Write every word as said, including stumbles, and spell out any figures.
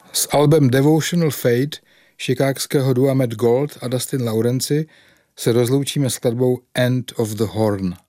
S albem Devotional Fate chicagského dua Matt Gold a Dustin Lawrence se rozloučíme skladbou End of the Horn.